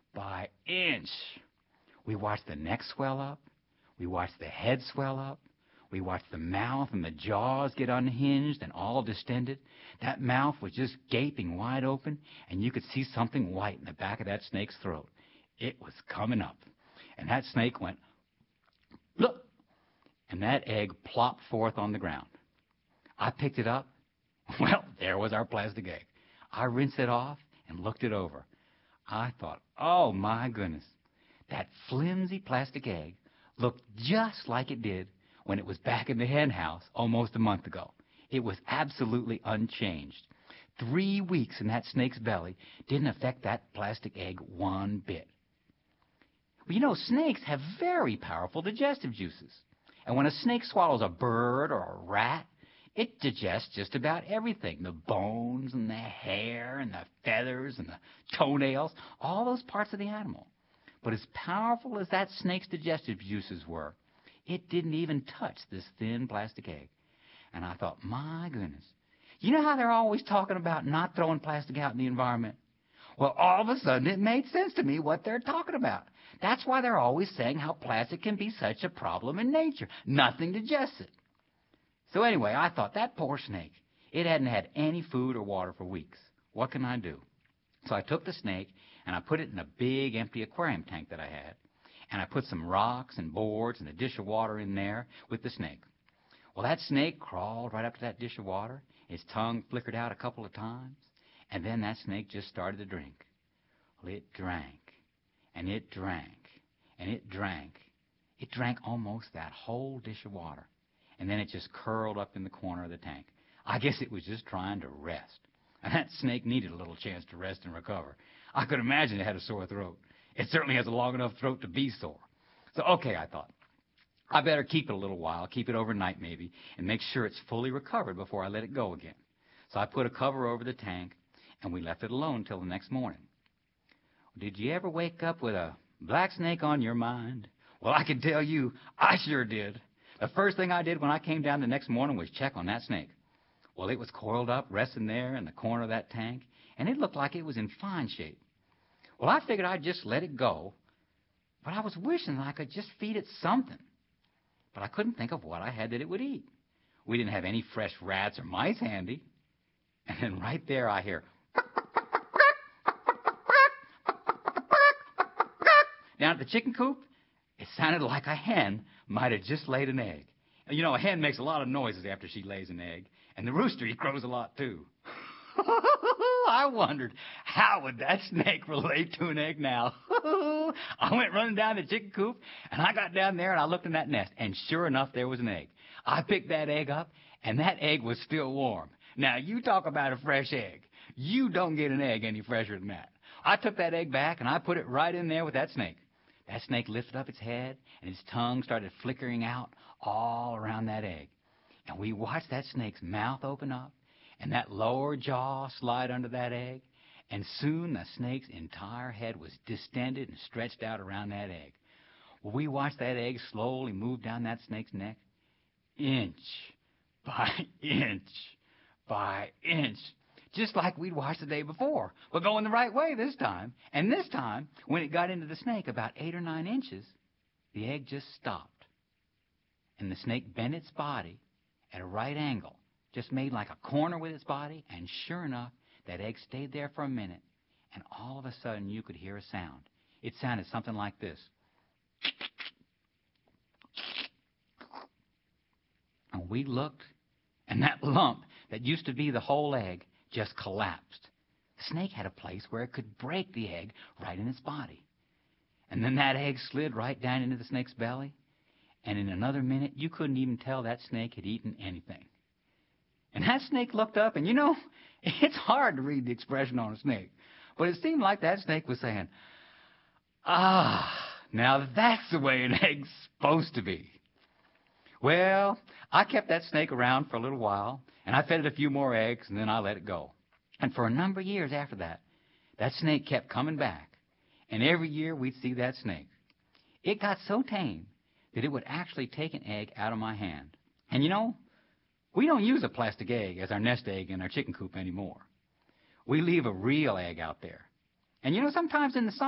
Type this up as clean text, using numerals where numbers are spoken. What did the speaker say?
by inch. We watched the neck swell up. We watched the head swell up. We watched the mouth and the jaws get unhinged and all distended. That mouth was just gaping wide open, and you could see something white in the back of that snake's throat. It was coming up. And that snake went, look, and that egg plopped forth on the ground. I picked it up. Well, there was our plastic egg. I rinsed it off and looked it over. I thought, oh, my goodness, that flimsy plastic egg looked just like it did when it was back in the hen house almost a month ago. It was absolutely unchanged. 3 weeks in that snake's belly didn't affect that plastic egg one bit. Well, you know, snakes have very powerful digestive juices. And when a snake swallows a bird or a rat, it digests just about everything, the bones and the hair and the feathers and the toenails, all those parts of the animal. But as powerful as that snake's digestive juices were, it didn't even touch this thin plastic egg. And I thought, my goodness, you know how they're always talking about not throwing plastic out in the environment? Well, all of a sudden it made sense to me what they're talking about. That's why they're always saying how plastic can be such a problem in nature. Nothing digests it. So anyway, I thought, that poor snake, it hadn't had any food or water for weeks. What can I do? So I took the snake and I put it in a big empty aquarium tank that I had. And I put some rocks and boards and a dish of water in there with the snake. Well, that snake crawled right up to that dish of water. His tongue flickered out a couple of times. And then that snake just started to drink. Well, it drank, and it drank, and it drank. It drank almost that whole dish of water. And then it just curled up in the corner of the tank. I guess it was just trying to rest. And that snake needed a little chance to rest and recover. I could imagine it had a sore throat. It certainly has a long enough throat to be sore. So, okay, I thought, I better keep it a little while, keep it overnight maybe, and make sure it's fully recovered before I let it go again. So I put a cover over the tank, and we left it alone till the next morning. Did you ever wake up with a black snake on your mind? Well, I can tell you, I sure did. The first thing I did when I came down the next morning was check on that snake. Well, it was coiled up, resting there in the corner of that tank, and it looked like it was in fine shape. Well, I figured I'd just let it go, but I was wishing I could just feed it something. But I couldn't think of what I had that it would eat. We didn't have any fresh rats or mice handy. And then right there I hear, down at the chicken coop, it sounded like a hen might have just laid an egg. You know, a hen makes a lot of noises after she lays an egg, and the rooster, he crows a lot too. I wondered, how would that snake relate to an egg now? I went running down the chicken coop, and I got down there, and I looked in that nest, and sure enough, there was an egg. I picked that egg up, and that egg was still warm. Now, you talk about a fresh egg. You don't get an egg any fresher than that. I took that egg back, and I put it right in there with that snake. That snake lifted up its head, and its tongue started flickering out all around that egg. And we watched that snake's mouth open up, and that lower jaw slide under that egg, and soon the snake's entire head was distended and stretched out around that egg. Well, we watched that egg slowly move down that snake's neck, inch by inch by inch, just like we'd watched the day before, but going the right way this time. And this time, when it got into the snake about 8 or 9 inches, the egg just stopped. And the snake bent its body at a right angle, just made like a corner with its body, and sure enough, that egg stayed there for a minute, and all of a sudden you could hear a sound. It sounded something like this. And we looked, and that lump that used to be the whole egg just collapsed. The snake had a place where it could break the egg right in its body. And then that egg slid right down into the snake's belly, and in another minute you couldn't even tell that snake had eaten anything. And that snake looked up, and you know, it's hard to read the expression on a snake, but it seemed like that snake was saying, now that's the way an egg's supposed to be. Well, I kept that snake around for a little while, and I fed it a few more eggs, and then I let it go. And for a number of years after that, that snake kept coming back, and every year we'd see that snake. It got so tame that it would actually take an egg out of my hand. And you know, we don't use a plastic egg as our nest egg in our chicken coop anymore. We leave a real egg out there. And you know, sometimes in the summer,